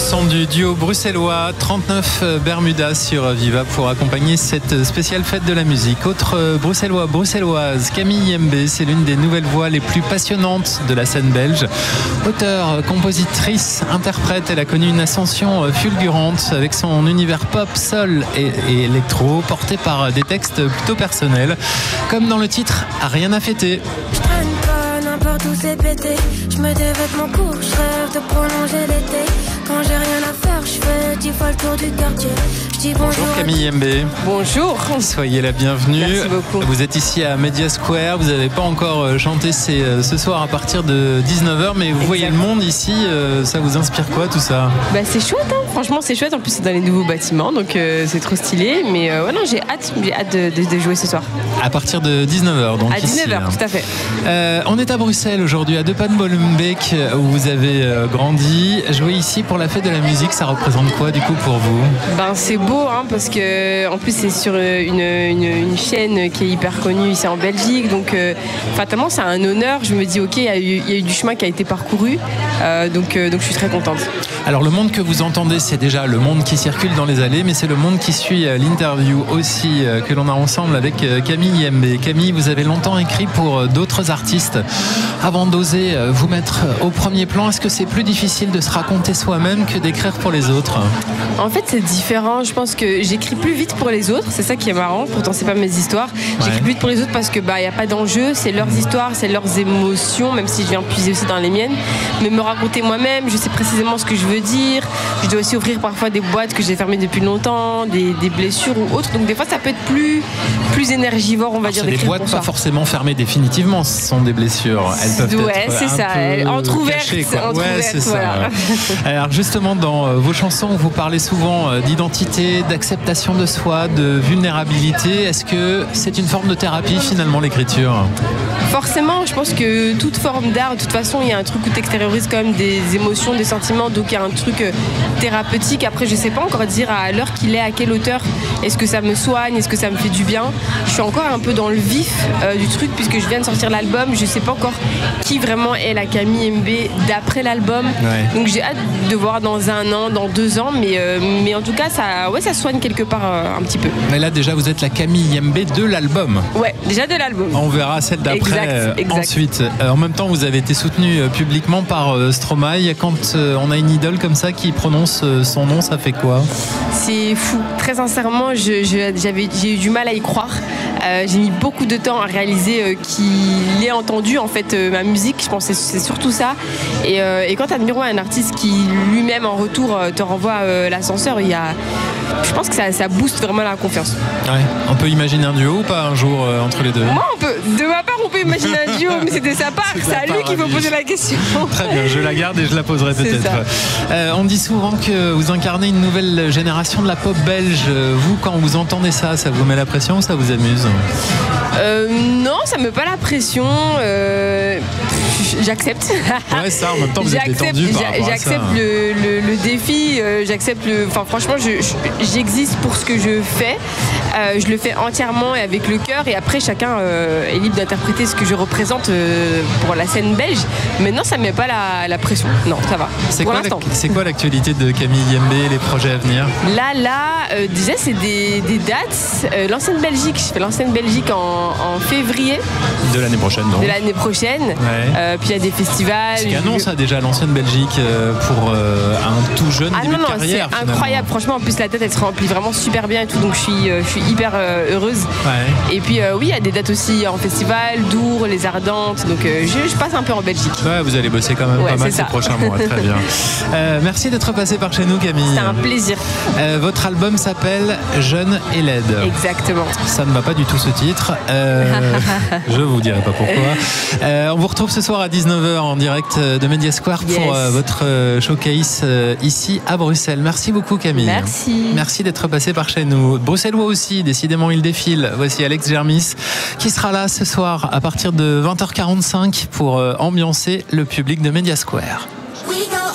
son du duo bruxellois 39 Bermuda sur Viva pour accompagner cette spéciale fête de la musique. Autre bruxelloise, Camille Yembe, c'est l'une des nouvelles voix les plus passionnantes de la scène belge. Auteure, compositrice, interprète, elle a connu une ascension fulgurante avec son univers pop, soul et électro, porté par des textes plutôt personnels, comme dans le titre Rien à fêter. Je traîne pas n'importe où c'est pété. Je me dévête mon cours, je rêve de prolonger l'été. Quand j'ai rien à faire, je fais 10 fois le tour du quartier. Je dis bonjour Camille Yembe. Bonjour. Soyez la bienvenue. Merci beaucoup. Vous êtes ici à Media Square. Vous n'avez pas encore chanté ce soir à partir de 19h, mais vous voyez le monde ici. Ça vous inspire quoi tout ça? C'est chouette, hein. Franchement c'est chouette. En plus c'est dans les nouveaux bâtiments, donc c'est trop stylé. Mais non, j'ai hâte de jouer ce soir. À partir de 19h donc. À 19h, ici, tout à fait. On est à Bruxelles aujourd'hui, à De Panne-Molenbeek, où vous avez grandi. Jouer ici pour la fête de la musique, ça représente quoi du coup pour vous? C'est beau, hein, parce que en plus c'est sur une chaîne qui est hyper connue ici en Belgique, donc fatalement c'est un honneur. Je me dis ok, il y a eu du chemin qui a été parcouru, donc je suis très contente. Alors le monde que vous entendez, c'est déjà le monde qui circule dans les allées, mais c'est le monde qui suit l'interview aussi que l'on a ensemble avec Camille Yembe. Camille, vous avez longtemps écrit pour d'autres artistes avant d'oser vous mettre au premier plan. Est-ce que c'est plus difficile de se raconter soi-même que d'écrire pour les autres? En fait c'est différent, je pense que j'écris plus vite pour les autres, c'est ça qui est marrant, pourtant c'est pas mes histoires. J'écris plus vite pour les autres parce que y a pas d'enjeu, c'est leurs histoires, c'est leurs émotions, même si je viens puiser aussi dans les miennes, mais me raconter moi-même, je sais précisément ce que je veux dire, je dois aussi ouvrir parfois des boîtes que j'ai fermées depuis longtemps, des blessures ou autres, donc des fois ça peut être plus énergivore, on va dire. C'est des boîtes pas forcément fermées définitivement, ce sont des blessures, elles peuvent être c'est ça, entrouvertes, c'est voilà. Ça. Alors justement dans vos chansons vous parlez souvent d'identité, d'acceptation de soi, de vulnérabilité. Est-ce que c'est une forme de thérapie finalement l'écriture? Forcément, je pense que toute forme d'art, de toute façon, il y a un truc où tu extériorises quand même des émotions, des sentiments, donc il y a un truc thérapeutique. Après, je sais pas encore dire à l'heure qu'il est, à quelle hauteur, est-ce que ça me soigne, est-ce que ça me fait du bien. Je suis encore un peu dans le vif du truc puisque je viens de sortir l'album, je sais pas encore qui vraiment est la Camille Yembe d'après l'album. Ouais. Donc j'ai hâte de voir dans 1 an, dans 2 ans, mais en tout cas, ça soigne quelque part un petit peu. Mais là déjà, vous êtes la Camille Yembe de l'album. Ouais, déjà de l'album. On verra celle d'après. Exact. Ensuite, en même temps, vous avez été soutenu publiquement par Stromae. Quand on a une idole comme ça qui prononce son nom, ça fait quoi? C'est fou. Très sincèrement, j'ai eu du mal à y croire. J'ai mis beaucoup de temps à réaliser qu'il ait entendu en fait ma musique. Je pense que c'est surtout ça. Et quand tu admires un artiste qui lui-même en retour te renvoie l'ascenseur, je pense que ça booste vraiment la confiance. Ouais. On peut imaginer un duo ou pas un jour entre les deux? Moi, de ma part, on peut imaginer un duo, mais c'est de sa part. C'est à lui qu'il faut poser la question. Très bien, je la garde et je la poserai peut-être. On dit souvent que vous incarnez une nouvelle génération de la pop belge. Vous, quand vous entendez ça vous met la pression ou ça vous amuse? Non, ça me met pas la pression. J'accepte. Ouais, ça, en même temps, vous êtes détendu par rapport à ça. J'accepte le défi. J'accepte franchement, j'existe pour ce que je fais. Je le fais entièrement et avec le cœur. Et après, chacun est libre d'interpréter ce que je représente pour la scène belge. Mais non, ça me met pas la pression. Non, ça va. Pour l'instant. C'est quoi l'actualité de Camille Yembe, les projets à venir? Déjà, c'est des dates. L'ancienne Belgique, je fais l'ancienne Belgique en février. De l'année prochaine, donc. De l'année prochaine. Ouais. Puis il y a des festivals. C'est canon, ça, déjà, l'ancienne Belgique pour un tout jeune début de carrière. C'est incroyable. Franchement, en plus, la tête, elle se remplit vraiment super bien et tout. Donc, je suis hyper heureuse. Ouais. Et puis, oui, il y a des dates aussi en festival, Dour, Les Ardentes. Donc, je passe un peu en Belgique. Ouais, vous allez bosser quand même pas mal ces prochains mois. Très bien. Merci d'être passé par chez nous, Camille. C'est un plaisir. Votre album s'appelle Jeune et laide. Exactement. Ça ne va pas du tout ce titre. Je vous dirai pas pourquoi. On vous retrouve ce soir à 19h en direct de Media Square pour votre showcase ici à Bruxelles. Merci beaucoup, Camille. Merci d'être passé par chez nous. Bruxellois aussi, décidément il défile. Voici Alex Germis qui sera là ce soir à partir de 20h45 pour ambiancer le public de Media Square.